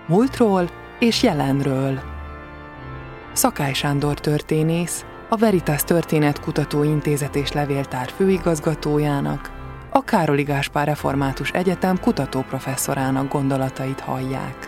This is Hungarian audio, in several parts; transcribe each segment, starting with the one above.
Múltról és jelenről. Szakály Sándor történész, a Veritas Történetkutató Intézet és Levéltár főigazgatójának, a Károli Gáspár Református Egyetem kutatóprofesszorának gondolatait hallják.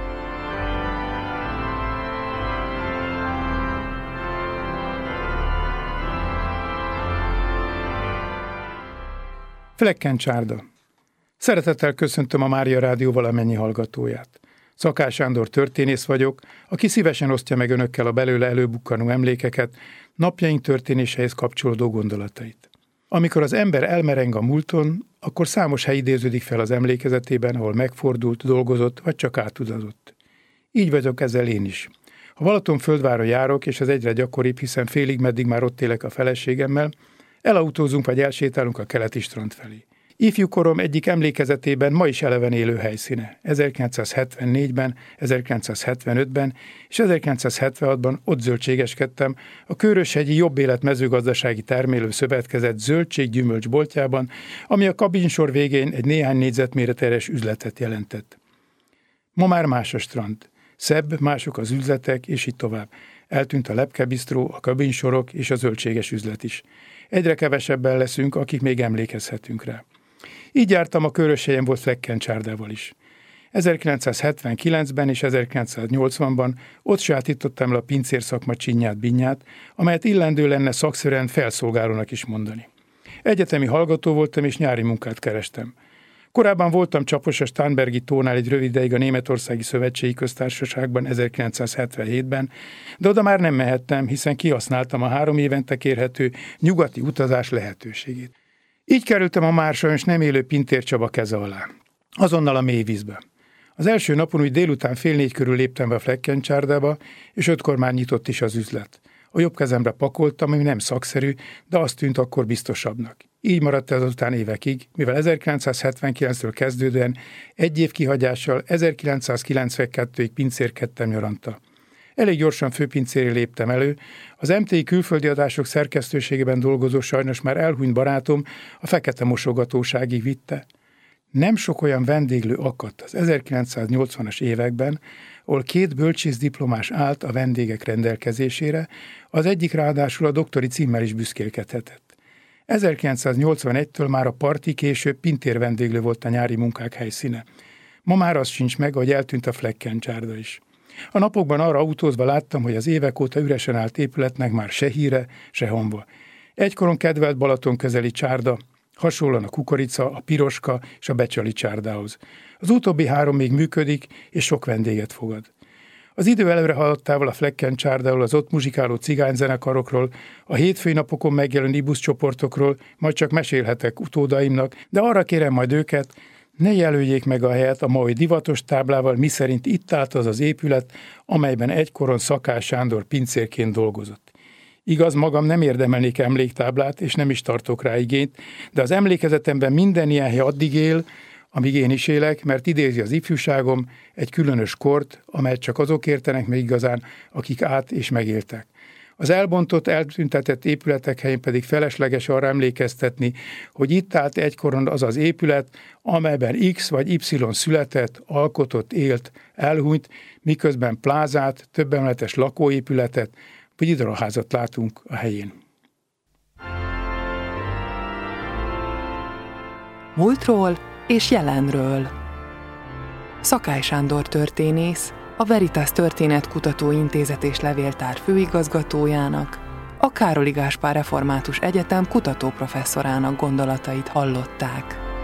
Fleckencsárda. Szeretettel köszöntöm a Mária Rádió valamennyi hallgatóját. Szakály Sándor történész vagyok, aki szívesen osztja meg önökkel a belőle előbukkanó emlékeket, napjaink történéseihez kapcsolódó gondolatait. Amikor az ember elmereng a múlton, akkor számos hely idéződik fel az emlékezetében, ahol megfordult, dolgozott, vagy csak átutazott. Így vagyok ezzel én is. Ha Balatonfürdvárra járok, és ez egyre gyakoribb, hiszen félig meddig már ott élek a feleségemmel, elautózunk vagy elsétálunk a keleti strand felé. Ifjúkorom egyik emlékezetében ma is eleven élő helyszíne. 1974-ben, 1975-ben és 1976-ban ott zöldségeskedtem a Kőröshegyi Jobb Élet mezőgazdasági termelő szövetkezet zöldség-gyümölcs boltjában, ami a kabinsor végén egy néhány négyzetméteres üzletet jelentett. Ma már más a strand. Szebb, mások az üzletek, és így tovább. Eltűnt a lepkebisztró, a kabinsorok és a zöldséges üzlet is. Egyre kevesebben leszünk, akik még emlékezhetünk rá. Így jártam a Kőröshegyen volt Fleckencsárdával is. 1979-ben és 1980-ban ott sajátítottam le a pincérszakma csinyát-binyát, amelyet illendő lenne szakszerűen felszolgálónak is mondani. Egyetemi hallgató voltam és nyári munkát kerestem. Korábban voltam csapos a Starnbergi tónál egy rövid ideig a Németországi Szövetségi Köztársaságban 1977-ben, de oda már nem mehettem, hiszen kihasználtam a 3 évente kérhető nyugati utazás lehetőségét. Így kerültem a már sajnos nem élő Pintér Csaba keze alá. Azonnal a mélyvízbe. Az első napon úgy délután 3:30 körül léptem be a Fleckencsárdába, és 5-kor már nyitott is az üzlet. A jobb kezemre pakoltam, ami nem szakszerű, de azt tűnt akkor biztosabbnak. Így maradt ez azután évekig, mivel 1979-től kezdődően egy év kihagyással 1992-ig pincérkedtem nyaranta. Elég gyorsan főpincéré léptem elő, az MTI külföldi adások szerkesztőségében dolgozó sajnos már elhunyt barátom a fekete mosogatóságig vitte. Nem sok olyan vendéglő akadt az 1980-as években, ahol 2 bölcsészdiplomás állt a vendégek rendelkezésére, az egyik ráadásul a doktori címmel is büszkélkedhetett. 1981-től már a parti, később Pintér vendéglő volt a nyári munkák helyszíne. Ma már az sincs meg, ahogy eltűnt a Fleckencsárda is. A napokban arra autózva láttam, hogy az évek óta üresen állt épületnek már se híre, se hamva. Egykoron kedvelt Balaton közeli csárda, hasonlóan a Kukorica, a Piroska és a Becsali csárdához. Az utóbbi 3 még működik, és sok vendéget fogad. Az idő előre haladtával a Fleckencsárdáról, az ott muzsikáló cigányzenekarokról, a hétfői napokon megjelenő buszcsoportokról majd csak mesélhetek utódaimnak, de arra kérem majd őket, ne jelöljék meg a helyet a mai divatos táblával, miszerint itt állt az az épület, amelyben egykoron Szakály Sándor pincérként dolgozott. Igaz, magam nem érdemelnék emléktáblát, és nem is tartok rá igényt, de az emlékezetemben minden ilyen hely addig él, amíg én is élek, mert idézi az ifjúságom egy különös kort, amelyet csak azok értenek meg igazán, akik át és megéltek. Az elbontott, eltüntetett épületek helyén pedig felesleges arra emlékeztetni, hogy itt állt egykoron az az épület, amelyben X vagy Y született, alkotott, élt, elhunyt, miközben plázát, többemeletes lakóépületet vagy idaraházat látunk a helyén. Múltról és jelenről. Szakály Sándor történész, a Veritas Történetkutató Intézet és Levéltár főigazgatójának, a Károli Gáspár Református Egyetem kutatóprofesszorának gondolatait hallották.